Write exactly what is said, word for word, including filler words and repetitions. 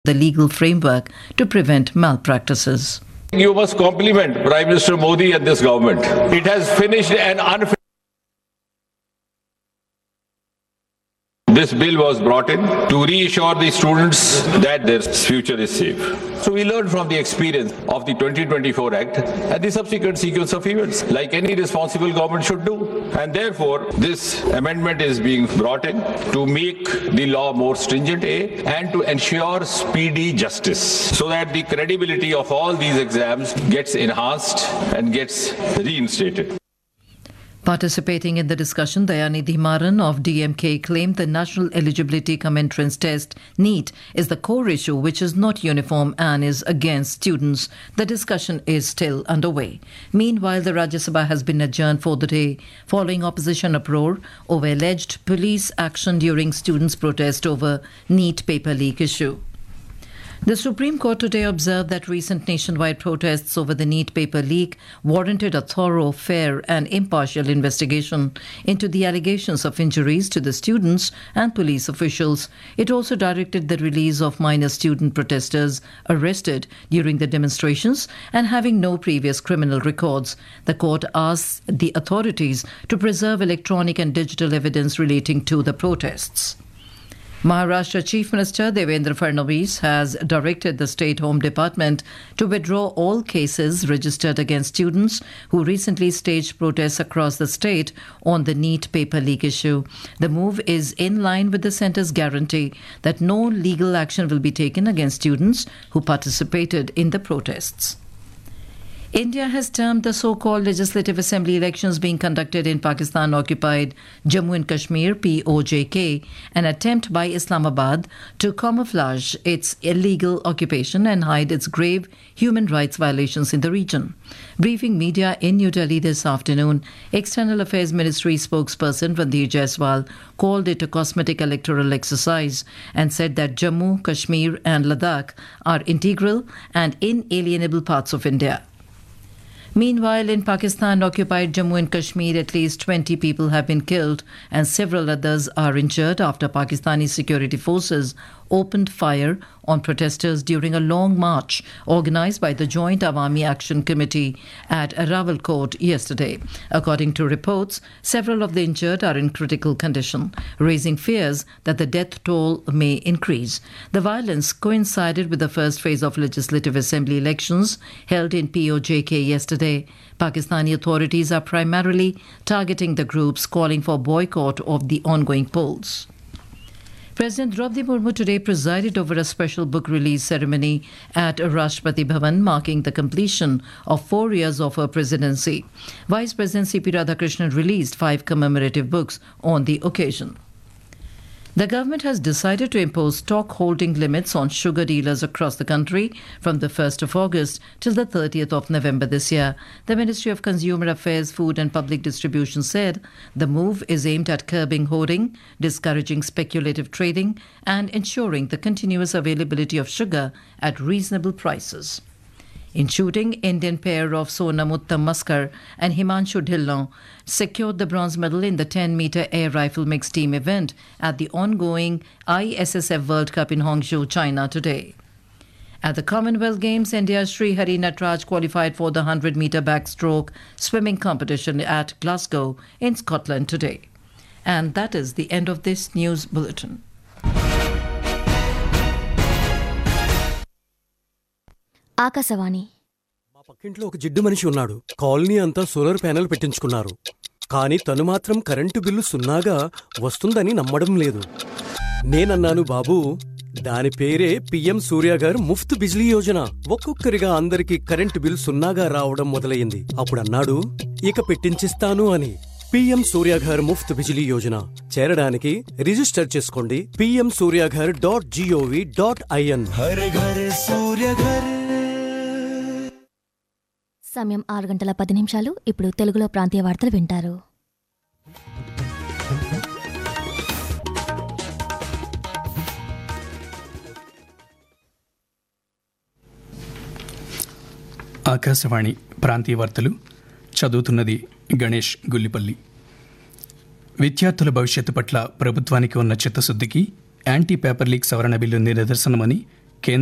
the legal framework to prevent malpractices. You must compliment Prime Minister Modi and this government. It has finished an unfinished. This bill was brought in to reassure the students that their future is safe. So we learned from the experience of the twenty twenty-four Act and the subsequent sequence of events, like any responsible government should do. And therefore, this amendment is being brought in to make the law more stringent, A, and to ensure speedy justice, so that the credibility of all these exams gets enhanced and gets reinstated. Participating in the discussion, Dayanidhi Maran of D M K claimed the National Eligibility Cum Entrance Test, NEET, is the core issue which is not uniform and is against students. The discussion is still underway. Meanwhile, the Rajya Sabha has been adjourned for the day following opposition uproar over alleged police action during students' protest over NEET paper leak issue. The Supreme Court today observed that recent nationwide protests over the NEET paper leak warranted a thorough, fair and impartial investigation into the allegations of injuries to the students and police officials. It also directed the release of minor student protesters arrested during the demonstrations and having no previous criminal records. The court asked the authorities to preserve electronic and digital evidence relating to the protests. Maharashtra Chief Minister Devendra Fadnavis has directed the State Home Department to withdraw all cases registered against students who recently staged protests across the state on the NEET paper leak issue. The move is in line with the centre's guarantee that no legal action will be taken against students who participated in the protests. India has termed the so-called Legislative Assembly elections being conducted in Pakistan-occupied Jammu and Kashmir, P O J K, an attempt by Islamabad to camouflage its illegal occupation and hide its grave human rights violations in the region. Briefing media in New Delhi this afternoon, External Affairs Ministry spokesperson Randhir Jaiswal called it a cosmetic electoral exercise and said that Jammu, Kashmir and Ladakh are integral and inalienable parts of India. Meanwhile, in Pakistan-occupied Jammu and Kashmir, at least twenty people have been killed and several others are injured after Pakistani security forces opened fire on protesters during a long march organised by the Joint Awami Action Committee at Rawalkot yesterday. According to reports, several of the injured are in critical condition, raising fears that the death toll may increase. The violence coincided with the first phase of Legislative Assembly elections held in P O J K yesterday. Pakistani authorities are primarily targeting the groups calling for boycott of the ongoing polls. President Draupadi Murmu today presided over a special book release ceremony at Rashtrapati Bhavan, marking the completion of four years of her presidency. Vice President C P Radhakrishnan released five commemorative books on the occasion. The government has decided to impose stock holding limits on sugar dealers across the country from the first of August till the thirtieth of November this year. The Ministry of Consumer Affairs, Food and Public Distribution said the move is aimed at curbing hoarding, discouraging speculative trading and ensuring the continuous availability of sugar at reasonable prices. In shooting, Indian pair of Sonam Uttam Maskar and Himanshu Dhillon secured the bronze medal in the ten meter air rifle mixed team event at the ongoing I S S F World Cup in Hangzhou, China today. At the Commonwealth Games, India's Sri Hari Natraj qualified for the one hundred meter backstroke swimming competition at Glasgow in Scotland today. And that is the end of this news bulletin. Akashvani. మా పక్కింట్లో ఒక జిడ్డు మనిషి ఉన్నాడు. Colony అంతా solar panel పెట్టించుకున్నారు. కానీ తను మాత్రం కరెంటు బిల్లు సున్నాగా వస్తుందని నమ్మడం లేదు. నేనన్నాను, బాబూ, దాని పేరే పిఎం సూర్యఘర్ ముఫ్త్ బిజ్లీ యోజన. ఒక్కొక్కరిగా అందరికీ కరెంటు బిల్ సున్నాగా రావడం మొదలయ్యింది. అప్పుడన్నాడు, ఇక పెట్టించిస్తాను అని. పిఎం సూర్యఘర్ ముఫ్త్ బిజ్లీ యోజన చేరడానికి రిజిస్టర్ చేసుకోండి PM Surya Ghar dot GOV dot IN. సమయం ఆరు గంటల పది నిమిషాలు. ఇప్పుడు తెలుగులో ప్రాంతీయ వార్తలు వింటారు. ఆకాశవాణి ప్రాంతీయ వార్తలు చదువుతున్నది గణేష్ గుల్లిపల్లి. విద్యార్థుల భవిష్యత్తు పట్ల ప్రభుత్వానికి ఉన్న చిత్తశుద్ధికి యాంటీ పేపర్ లీక్ సవరణ బిల్లు నిదర్శనమని